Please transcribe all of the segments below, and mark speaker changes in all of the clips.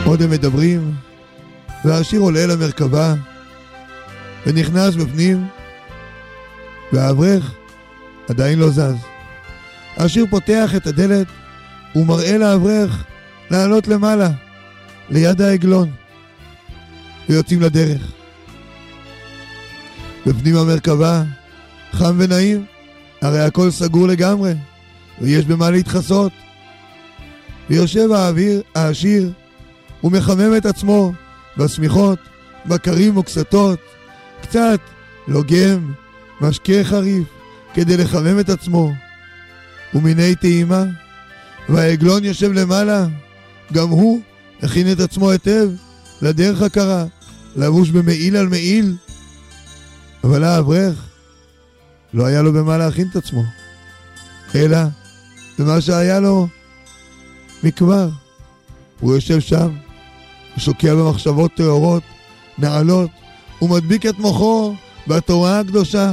Speaker 1: עוד הם מדברים, והעשיר עולה למרכבה, ונכנס בפנים, והאברך עדיין לא זז. העשיר פותח את הדלת, ומראה לאברך לעלות למעלה, ליד העגלון, ויוצאים לדרך. בפנים המרכבה, חם ונעים, הרי הכל סגור לגמרי, ויש במה להתחסות. ויושב העשיר, ומחמם את עצמו בשמיכות, בקרים וקסתות, קצת לוגם, משקה חריף, כדי לחמם את עצמו. ומיני טעימה, והעגלון יושב למעלה, גם הוא הכין את עצמו היטב לדרך הקרה, לבוש במעיל על מעיל. אבל האברך לא היה לו במה להכין את עצמו, אלא במה שהיה לו מכבר. הוא יושב שם, ושוקע במחשבות טהורות, נעלות, ומדביק את מוחו בתורה הקדושה.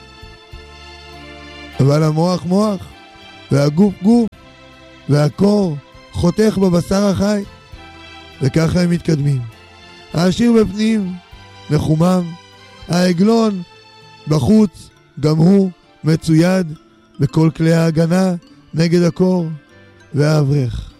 Speaker 1: אבל המוח מוח, והגוף גוף, והקור חותך בבשר החי. וככה הם מתקדמים. העשיר בפנים, מחומם, העגלון בחוץ, גם הוא מצויד בכל כלי ההגנה נגד הקור, והאברך